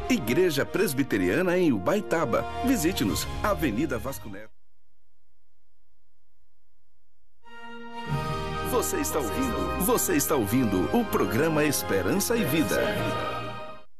Igreja Presbiteriana em Ubaitaba. Visite-nos, Avenida Vasco Neto. Você está ouvindo o programa Esperança e Vida.